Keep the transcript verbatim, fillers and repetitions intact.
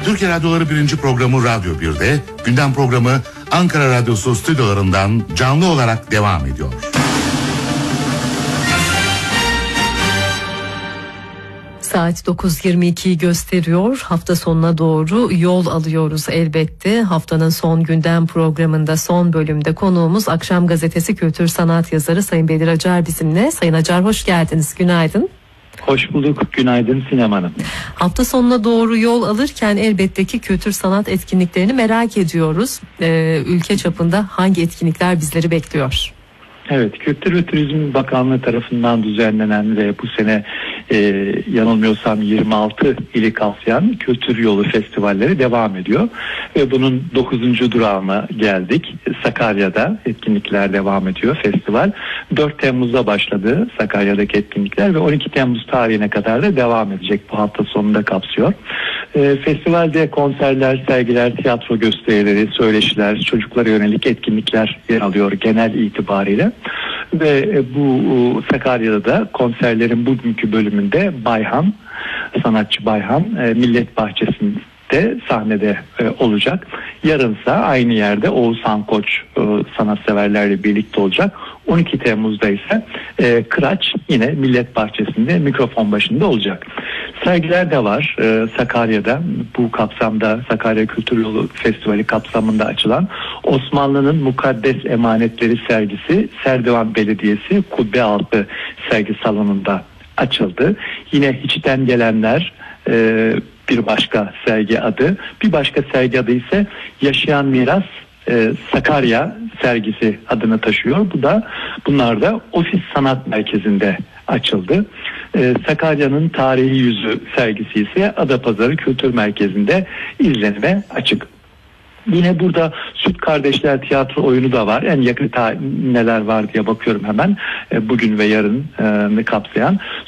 Türkiye Radyoları birinci programı Radyo bir'de, gündem programı Ankara Radyosu stüdyolarından canlı olarak devam ediyor. Saat dokuz yirmi ikiyi gösteriyor. Hafta sonuna doğru yol alıyoruz elbette. Haftanın son gündem programında, son bölümde konuğumuz Akşam Gazetesi kültür sanat yazarı Sayın Bedir Acar bizimle. Sayın Acar, hoş geldiniz. Günaydın. Hoş bulduk. Günaydın Sinem Hanım. Hafta sonuna doğru yol alırken elbette ki kültür sanat etkinliklerini merak ediyoruz. Ee, ülke çapında hangi etkinlikler bizleri bekliyor? Evet, Kültür ve Turizm Bakanlığı tarafından düzenlenen ve bu sene e, yanılmıyorsam yirmi altı ili kapsayan Kültür Yolu Festivalleri devam ediyor. Ve bunun dokuzuncu durağına geldik. Sakarya'da etkinlikler devam ediyor, festival. dört Temmuz'da başladı Sakarya'daki etkinlikler ve on iki Temmuz tarihine kadar da devam edecek, bu hafta sonunda kapsıyor. E, festivalde konserler, sergiler, tiyatro gösterileri, söyleşiler, çocuklara yönelik etkinlikler yer alıyor genel itibariyle. Ve bu Sakarya'da da konserlerin bugünkü bölümünde Bayhan, sanatçı Bayhan Millet Bahçesi'nde sahnede olacak. Yarınsa aynı yerde Oğuzhan Koç sanatseverlerle birlikte olacak. on iki Temmuz'da ise Kıraç yine Millet Bahçesi'nde mikrofon başında olacak. Sergiler de var Sakarya'da, bu kapsamda Sakarya Kültür Yolu Festivali kapsamında açılan Osmanlı'nın Mukaddes Emanetleri sergisi Serdivan Belediyesi Kubbealtı sergi salonunda açıldı. Yine Hiç'ten gelenler bir başka sergi adı. Bir başka sergi adı ise Yaşayan Miras Sakarya sergisi adını taşıyor. Bu da bunlar da Ofis Sanat Merkezi'nde açıldı. Ee, Sakarya'nın Tarihi Yüzü sergisi ise Adapazarı Kültür Merkezi'nde izlenime açık. Yine burada Süt Kardeşler tiyatro oyunu da var. En yakın ta- neler var diye bakıyorum hemen. E, bugün ve yarın e, kapsayan.